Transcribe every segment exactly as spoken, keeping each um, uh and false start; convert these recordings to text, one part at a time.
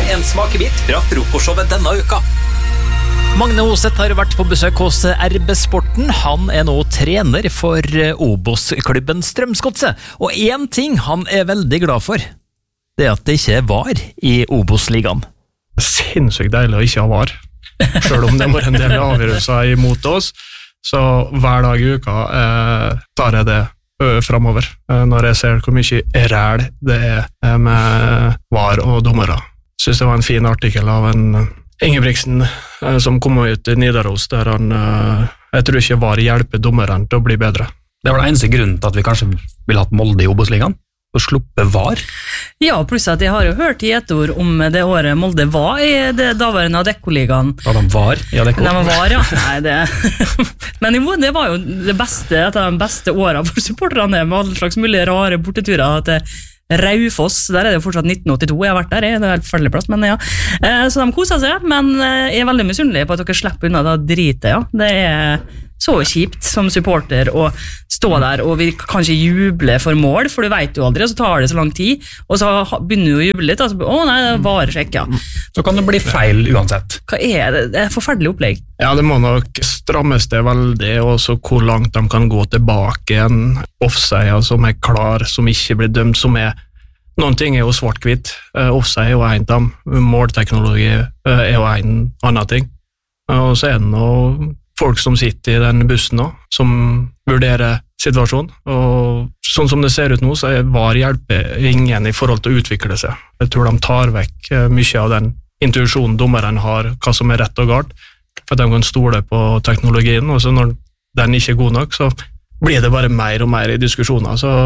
en smakebit fra frokostshowet denne uka. Magne Hoseth har vært på besøk hos R B Sporten. Han er nå trener for Obos-klubben Strømsgodset. Og en ting han er veldig glad for, det er at det ikke var i Obos-ligaen. Sinnssykt deilig å ikke ha var. Selv om det var en del avgjørelser imot oss, så hver dag i uka eh, tar jeg det fremover, når jeg ser hvor mye ræl det er med var og dommere. Jeg synes det var en fin artikkel av en Ingebrigtsen som kom ut i Nidaros, der han, jeg tror ikke var hjelpe dommeren til å bli bedre. Det var den eneste grunnen til at vi kanskje ville hatt Molde i Obos-ligaen, å sluppe var. Ja, pluss at jeg har jo hørt i et ord om det året Molde var i det daværende Adecco-ligaen. Ja, de var i Adecco. De var, ja. Nei, det... Men jo, det var jo det beste, et av de beste årene for supporterne, med alle slags mulige rare borteturer til Raufoss. Der er det jo fortsatt nitten åttito, jeg har vært der, det er en helt forferdelig plass, men ja. Så de koset seg, men jeg er veldig misunnelig på at dere slipper unna det dritet, ja. Det er så kjipt som supporter å stå der, og vi kan ikke juble for mål, for du vet jo aldri, og så tar det så lang tid, og så begynner du å juble litt, og så, å nei, det er varesjekk, ja. Så kan det bli feil uansett. Hva er det? Det er et forferdelig opplegg. Ja, det må nok strammes det veldig, og så hvor langt de kan gå tilbake en offside som er klar, som ikke blir dømt, som er noen ting er jo svart-hvitt, offside er jo en av dem, målteknologi er jo en annen ting, og så er det noe folk som sitter i den bussen nå, som vurderer situasjonen, og sånn som det ser ut nå, så er var hjelper ingen i forhold til å utvikle seg. Jeg tror de tar vekk mye av den intuisjonen dommeren har, hva som er rett og galt, for at de kan stole på teknologien, og så når den ikke er god nok, så blir det bare mer og mer i diskusjoner, så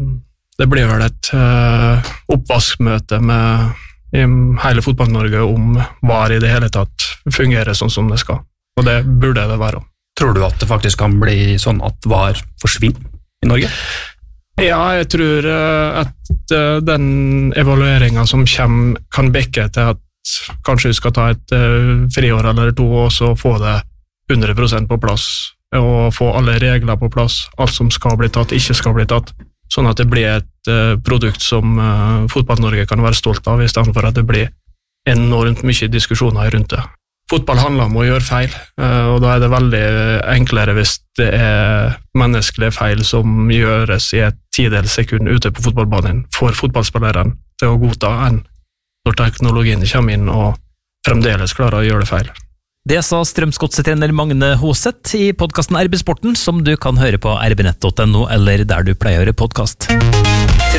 det blir vel et uh, oppvaskmøte med i hele fotball-Norge om var i det hele tatt fungerer sånn som det skal. Og det burde det være. Tror du at det faktisk kan bli sånn at var forsvinner i Norge? Ja, jeg tror at den evalueringen som kommer kan bekke til at kanskje vi skal ta et friår eller to og så få det hundre prosent på plass og få alle regler på plass, alt som skal bli tatt, ikke skal bli tatt, sånn at det blir et produkt som Fotball-Norge kan være stolt av, i stedet for at det blir enormt mye diskusjoner rundt det. Fotball handler om å gjøre feil, og da er det veldig enklere hvis det er menneskelige feil som gjøres i et tidels sekund ute på fotballbanen for fotballspilleren til å godta enn når teknologien kommer inn og fremdeles klarer å gjøre det feil. Det sa Strømsgodset-trener Magne Hoseth i podcasten R B Sporten, som du kan høre på r b nett punktum no eller der du pleier å høre podcast.